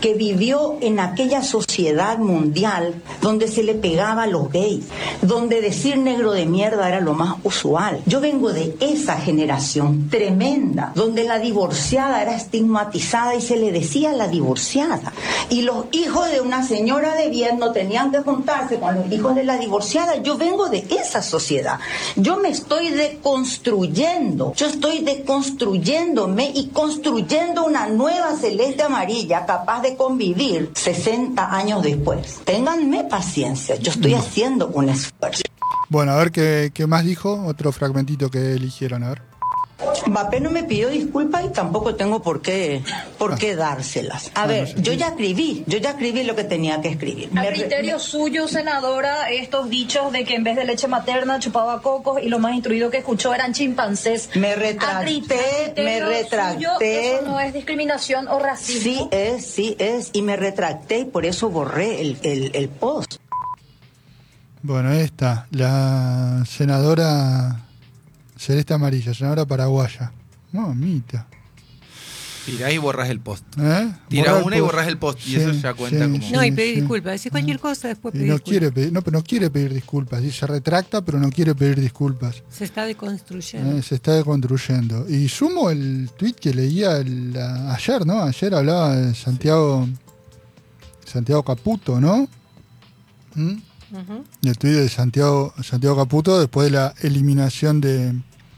que vivió en aquella sociedad mundial donde se le pegaba a los gays, donde decir negro de mierda era lo más usual. Yo vengo de esa generación tremenda, donde la divorciada era estigmatizada y se le decía la divorciada. Y los hijos de una señora de bien no tenían que juntarse con los hijos de la divorciada. Yo vengo de esa sociedad. Yo me estoy deconstruyendo. Yo estoy deconstruyéndome y construyendo una nueva celeste amarilla capaz de convivir 60 años después. Ténganme paciencia. Yo estoy haciendo un esfuerzo. Bueno, a ver qué más dijo. Otro fragmentito que eligieron, a ver. Mbappé no me pidió disculpas y tampoco tengo por qué dárselas. A ver, yo ya escribí lo que tenía que escribir. A criterio suyo, senadora, estos dichos de que en vez de leche materna chupaba cocos y lo más instruido que escuchó eran chimpancés. Me retracté. Suyo, ¿eso no es discriminación o racismo? Sí es, y me retracté y por eso borré el post. Bueno, ahí está, la senadora Celeste Amarilla, senadora paraguaya. Mamita. Tirá y borras el post. Borra Tira el una y post. borras el post. Y Sí, eso ya cuenta como... No, y pedir disculpas. Decir cualquier cosa, después pedir disculpas. Pero no quiere pedir disculpas. Sí, se retracta, pero no quiere pedir disculpas. Se está deconstruyendo. Se está deconstruyendo. Y sumo el tuit que leía ayer, ¿no? Ayer hablaba de Santiago Caputo, ¿no? El tuit de Santiago Caputo después de la eliminación de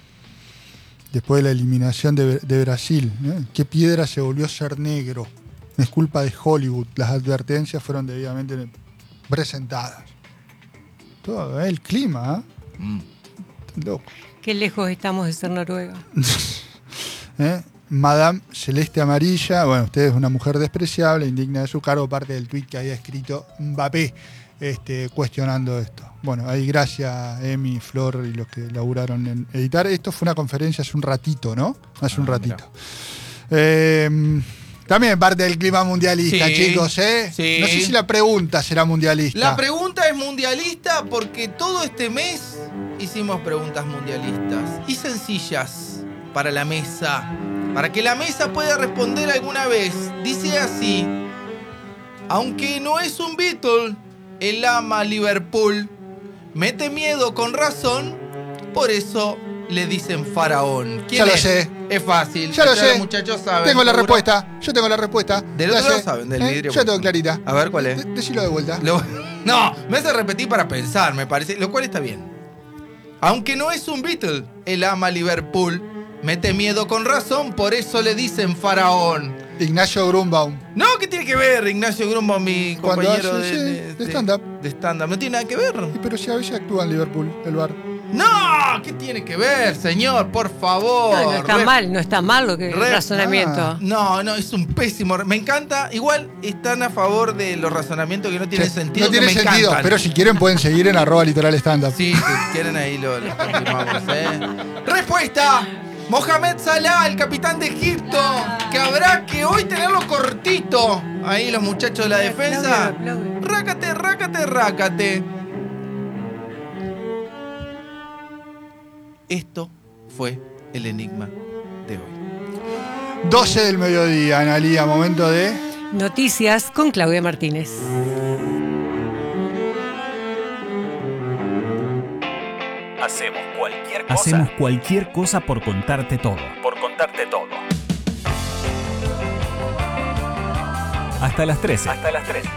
Brasil, ¿eh? ¿Qué piedra se volvió a ser negro? Es culpa de Hollywood. Las advertencias fueron debidamente presentadas. Todo el clima, loco. Qué lejos estamos de ser Noruega. Madame Celeste Amarilla, bueno, usted es una mujer despreciable, indigna de su cargo, parte del tuit que había escrito Mbappé cuestionando esto. Bueno, ahí gracias Emi, Flor y los que laburaron en editar. Esto fue una conferencia hace un ratito, ¿no? Hace un ratito. También parte del clima mundialista, chicos, ¿eh? Sí. No sé si la pregunta será mundialista. La pregunta es mundialista porque todo este mes hicimos preguntas mundialistas y sencillas para la mesa, para que la mesa pueda responder alguna vez. Dice así: aunque no es un Beatle, él ama Liverpool, mete miedo con razón, por eso le dicen faraón. ¿Quién ya es? Lo sé. Es fácil. Ya lo sé. Los muchachos saben. Tengo la seguro. respuesta. Yo tengo la respuesta. Del otro lado saben, del vidrio. Yo tengo clarita. A ver, ¿cuál es? Decilo de vuelta. No, me hace repetir para pensar, me parece, lo cual está bien. Aunque no es un Beatle, él ama Liverpool, mete miedo con razón, por eso le dicen faraón. Ignacio Grunbaum. No, ¿qué tiene que ver Ignacio Grunbaum, mi compañero de stand-up? De stand-up, no tiene nada que ver. Pero si a veces actúa en Liverpool, el bar. No, ¿qué tiene que ver, señor? Por favor. No está mal lo que el razonamiento. No, es un pésimo. Me encanta. Igual están a favor de los razonamientos que no tienen sentido. No tiene sentido, encantan. pero si quieren pueden seguir en @literalstandup. Sí, si quieren ahí lo continuamos, Respuesta: Mohamed Salah, el capitán de Egipto, que habrá que hoy tenerlo cortito. Ahí los muchachos de la defensa. Rácate. Esto fue el enigma de hoy. 12 del mediodía, Analía, momento de... Noticias con Claudia Martínez. Hacemos cualquier cosa por contarte todo. Hasta las 13.